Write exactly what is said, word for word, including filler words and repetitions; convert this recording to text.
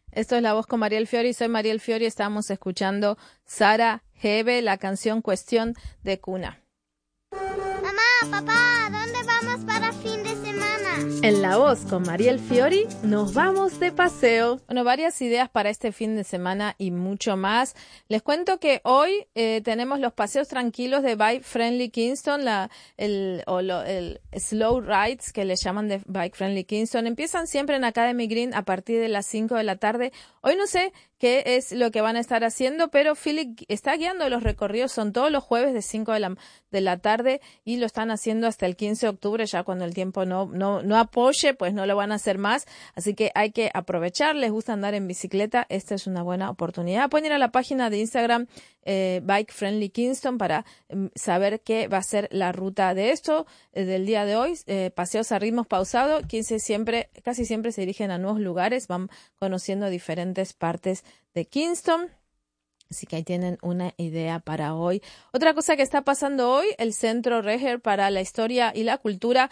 Esto es La Voz con Mariel Fiori. Soy Mariel Fiori. Estamos escuchando Sara Hebe, la canción Cuestión de Cuna. Mamá, papá, ¿dónde vamos para fin de semana? En La Voz con Mariel Fiori nos vamos de paseo. Bueno, varias ideas para este fin de semana y mucho más. Les cuento que hoy eh, tenemos los paseos tranquilos de Bike Friendly Kingston, la, el, o lo, el Slow Rides que le llaman de Bike Friendly Kingston. Empiezan siempre en Academy Green a partir de las cinco de la tarde. Hoy no sé qué es lo que van a estar haciendo, pero Philip está guiando los recorridos, son todos los jueves de cinco de la, de la tarde y lo están haciendo hasta el quince de octubre, ya cuando el tiempo no, no, no apoye, pues no lo van a hacer más, así que hay que aprovechar. Les gusta andar en bicicleta, esta es una buena oportunidad. Pueden ir a la página de Instagram eh, Bike Friendly Kingston para eh, saber qué va a ser la ruta de esto, eh, del día de hoy, eh, paseos a ritmos pausados, quince siempre, casi siempre se dirigen a nuevos lugares, van conociendo diferentes partes de Kingston. Así que ahí tienen una idea para hoy. Otra cosa que está pasando hoy, el Centro Reger para la Historia y la Cultura